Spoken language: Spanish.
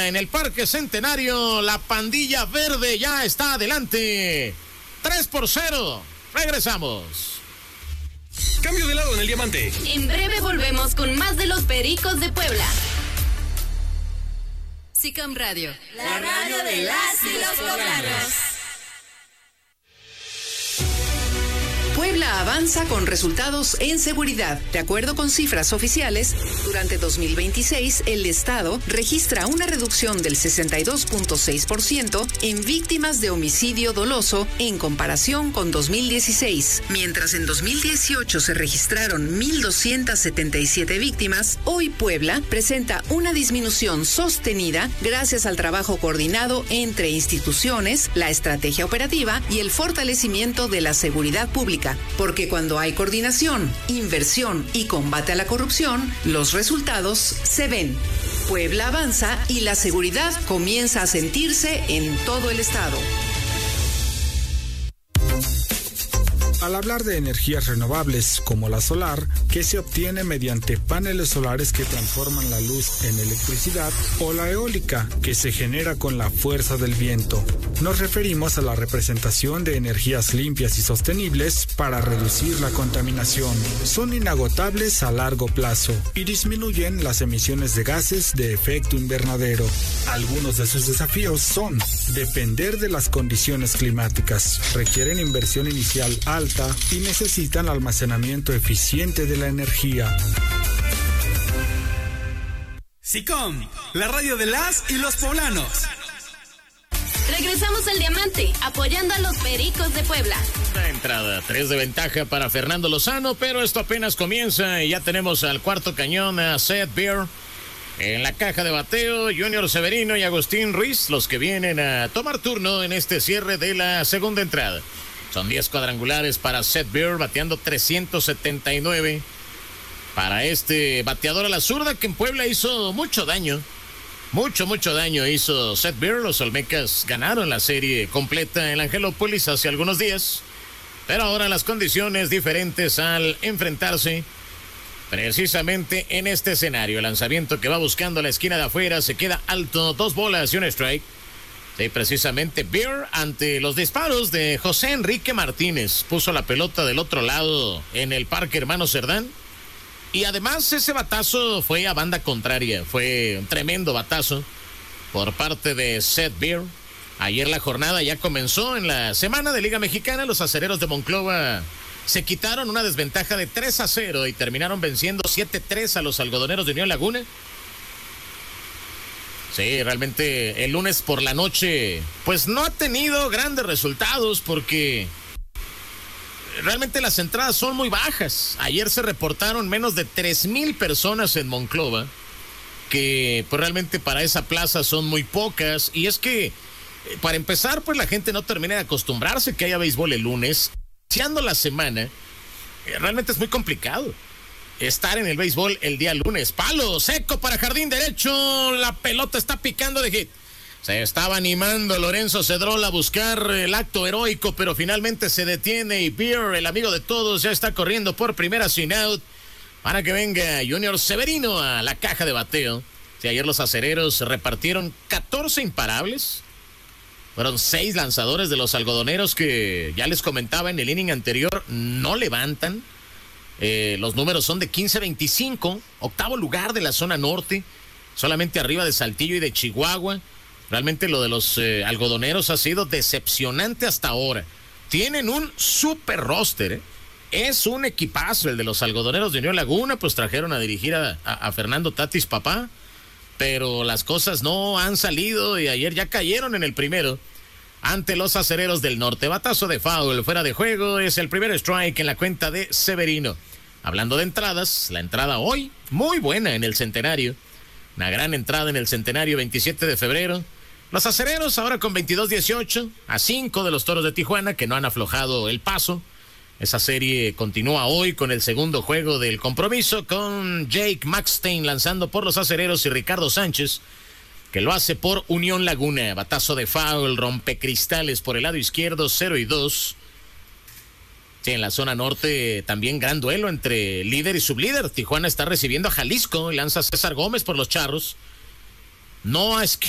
Laguna, en el Parque Centenario, la pandilla verde ya está adelante. 3-0. Regresamos. Cambio de lado en el diamante. En breve volvemos con más de los Pericos de Puebla. SICAM Radio, la radio de las y los poblanos. Puebla avanza con resultados en seguridad. De acuerdo con cifras oficiales, durante 2026 el Estado registra una reducción del 62.6% en víctimas de homicidio doloso en comparación con 2016. Mientras en 2018 se registraron 1,277 víctimas, hoy Puebla presenta una disminución sostenida gracias al trabajo coordinado entre instituciones, la estrategia operativa y el fortalecimiento de la seguridad pública. Porque cuando hay coordinación, inversión y combate a la corrupción, los resultados se ven. Puebla avanza y la seguridad comienza a sentirse en todo el estado. Al hablar de energías renovables como la solar, que se obtiene mediante paneles solares que transforman la luz en electricidad, o la eólica, que se genera con la fuerza del viento, nos referimos a la representación de energías limpias y sostenibles para reducir la contaminación. Son inagotables a largo plazo y disminuyen las emisiones de gases de efecto invernadero. Algunos de sus desafíos son depender de las condiciones climáticas, requieren inversión inicial alta y necesitan almacenamiento eficiente de la energía. SICOM, la radio de las y los poblanos. Regresamos al diamante, apoyando a los Pericos de Puebla. La entrada, 3 de ventaja para Fernando Lozano, pero esto apenas comienza y ya tenemos al cuarto cañón a Seth Beer. En la caja de bateo, Junior Severino y Agustín Ruiz, los que vienen a tomar turno en este cierre de la segunda entrada. Son 10 cuadrangulares para Seth Beer, bateando 379. Para este bateador a la zurda que en Puebla hizo mucho daño. Mucho daño hizo Seth Beer. Los Olmecas ganaron la serie completa en Angelópolis hace algunos días. Pero ahora las condiciones diferentes al enfrentarse precisamente en este escenario. El lanzamiento que va buscando la esquina de afuera se queda alto, 2 bolas y un strike. Sí, precisamente Beer, ante los disparos de José Enrique Martínez, puso la pelota del otro lado en el Parque Hermano Cerdán. Y además ese batazo fue a banda contraria, fue un tremendo batazo por parte de Seth Beer. Ayer la jornada ya comenzó en la semana de Liga Mexicana. Los acereros de Monclova se quitaron una desventaja de 3-0 y terminaron venciendo 7-3 a los algodoneros de Unión Laguna. Sí, realmente el lunes por la noche pues no ha tenido grandes resultados porque realmente las entradas son muy bajas. Ayer se reportaron menos de 3,000 personas en Monclova, que pues realmente para esa plaza son muy pocas. Y es que para empezar pues la gente no termina de acostumbrarse que haya béisbol el lunes. Iniciando la semana, realmente es muy complicado estar en el béisbol el día lunes. Palo seco para jardín derecho. La pelota está picando de hit. Se estaba animando Lorenzo Cedrol a buscar el acto heroico, pero finalmente se detiene y Beer, el amigo de todos, ya está corriendo por primera sin out para que venga Junior Severino a la caja de bateo. Sí, ayer los acereros repartieron 14 imparables. Fueron 6 lanzadores de los algodoneros que ya les comentaba en el inning anterior, no levantan. Los números son de 15-25, octavo lugar de la zona norte, solamente arriba de Saltillo y de Chihuahua. Realmente lo de los algodoneros ha sido decepcionante hasta ahora. Tienen un super roster, Es un equipazo el de los algodoneros de Unión Laguna, pues trajeron a dirigir a Fernando Tatis papá, pero las cosas no han salido y ayer ya cayeron en el primero ante los acereros del norte. Batazo de foul fuera de juego, es el primer strike en la cuenta de Severino. Hablando de entradas, la entrada hoy muy buena en el Centenario, una gran entrada en el Centenario 27 de febrero. Los acereros ahora con 22-18 a 5 de los Toros de Tijuana, que no han aflojado el paso. Esa serie continúa hoy con el segundo juego del compromiso, con Jake McStain lanzando por los acereros y Ricardo Sánchez, que lo hace por Unión Laguna. Batazo de foul, rompecristales por el lado izquierdo, 0-2. Sí, en la zona norte también gran duelo entre líder y sublíder. Tijuana está recibiendo a Jalisco y lanza César Gómez por los Charros. Noah Skip